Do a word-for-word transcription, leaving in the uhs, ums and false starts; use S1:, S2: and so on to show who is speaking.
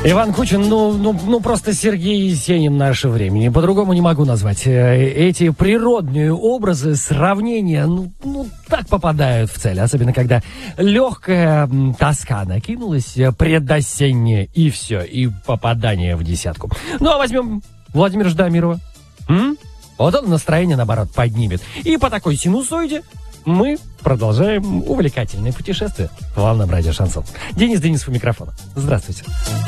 S1: Иван Кучин, ну, ну, ну просто Сергей Есенин наше времени. По-другому не могу назвать. Эти природные образы, сравнения, ну, ну так попадают в цель. Особенно, когда легкая тоска накинулась, предосенняя, и все, и попадание в десятку. Ну, а возьмем Владимира Ждамирова. М? Вот он настроение, наоборот, поднимет. И по такой синусоиде мы продолжаем увлекательное путешествие. Главное, радио «Шансон». Денис Денисов у микрофона. Здравствуйте.